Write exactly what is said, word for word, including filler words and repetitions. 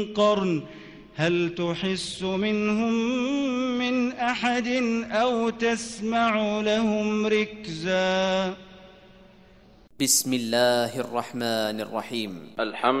قرن هل تحس منهم من أحد أو تسمع لهم ركزا. بسم الله الرحمن الرحيم. الحمد